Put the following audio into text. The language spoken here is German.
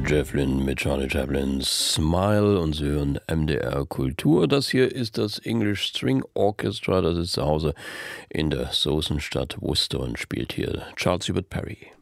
Jeff Lynne mit Charlie Chaplins Smile und Sie hören MDR Kultur. Das hier ist das English String Orchestra, das ist zu Hause in der Soßenstadt Worcester und spielt hier Charles Hubert Parry.